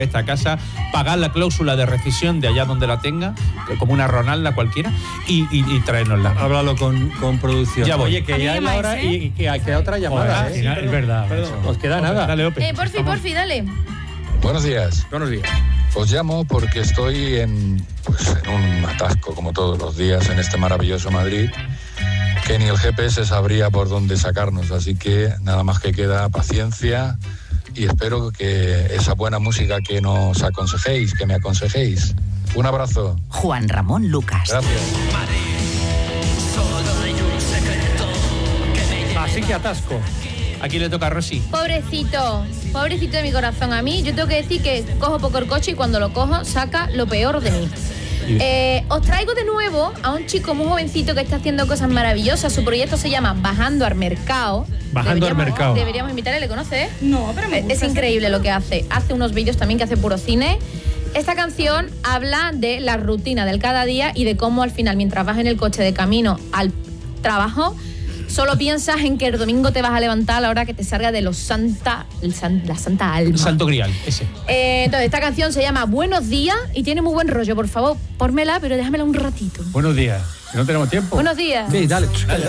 esta casa, pagar la cláusula de rescisión de allá donde la tenga, como una Ronalda cualquiera, y traérnosla. Háblalo con producción. Ya voy. Oye, que ya es la hora y que queda otra llamada. Sí, es verdad. Nos queda nada. Dale, Ope. Porfi, dale. Buenos días. Buenos días. Os llamo porque estoy en un atasco, como todos los días, en este maravilloso Madrid, que ni el GPS sabría por dónde sacarnos. Así que nada más que queda paciencia y espero que esa buena música que nos aconsejéis, que me aconsejéis. Un abrazo. Juan Ramón Lucas. Gracias. Así que atasco. Aquí le toca a Rosy. Pobrecito de mi corazón. A mí, yo tengo que decir que cojo poco el coche y cuando lo cojo saca lo peor de mí. Os traigo de nuevo a un chico muy jovencito que está haciendo cosas maravillosas. Su proyecto se llama Bajando al Mercado. Deberíamos invitarle, ¿le conoces? No, pero me gusta. Es increíble lo que hace. Hace unos vídeos también que hace puro cine. Esta canción habla de la rutina del cada día y de cómo al final, mientras vas en el coche de camino al trabajo, solo piensas en que el domingo te vas a levantar a la hora que te salga de la santa alma. Santo Grial, ese. Entonces, esta canción se llama Buenos días y tiene muy buen rollo. Por favor, pórmela, pero déjamela un ratito. Buenos días. ¿No tenemos tiempo? Buenos días. Sí, dale.